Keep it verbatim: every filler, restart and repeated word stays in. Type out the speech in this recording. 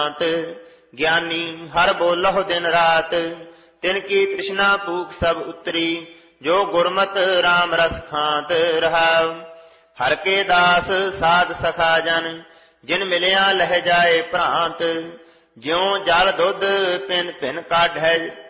ਗਿਆਨੀ ਹਰ ਬੋਲਹੁ ਦਿਨ ਰਾਤ, ਤਿਨ ਕੀ ਤ੍ਰਿਸ਼ਨਾ ਭੂਖ ਸਭ ਉਤਰੀ, ਜੋ ਗੁਰਮਤਿ ਰਾਮ ਰਸ ਖਾਂਤ ਰਹਾਉ। ਹਰ ਕੇ ਦਾਸ ਸਾਧ ਸਖਾ ਜਨ, ਜਿਨ ਮਿਲਿਆ ਲਹਿ ਜਾਏ ਭ੍ਰਾਂਤ, ਜਿਉ ਜਲ ਦੁੱਧ ਭਿਨ ਭਿਨ ਕਾਢੈ